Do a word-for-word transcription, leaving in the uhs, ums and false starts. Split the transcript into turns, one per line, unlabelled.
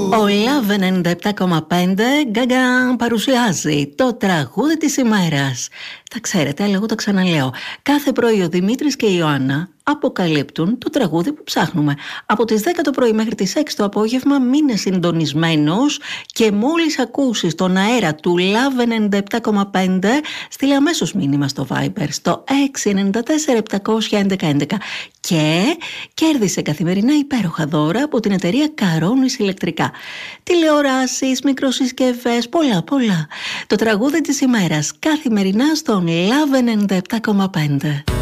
Ο Love ενενήντα επτά κόμμα πέντε Γκάγκα παρουσιάζει το τραγούδι της ημέρας. Τα ξέρετε, αλλά εγώ τα ξαναλέω. Κάθε πρωί ο Δημήτρης και η Ιωάννα αποκαλύπτουν το τραγούδι που ψάχνουμε. Από τις δέκα το πρωί μέχρι τις έξι το απόγευμα μείνε συντονισμένος και μόλις ακούσεις τον αέρα του Love ενενήντα επτά κόμμα πέντε στείλε αμέσως μήνυμα στο Viber στο έξι εννιά τέσσερα επτακόσια έντεκα έντεκα και κέρδισε καθημερινά υπέροχα δώρα από την εταιρεία Καρόνης Ηλεκτρικά. Τηλεοράσεις, μικροσυσκευές, πολλά πολλά. Το τραγούδι της ημέρας καθημερινά στον Love ενενήντα επτά κόμμα πέντε.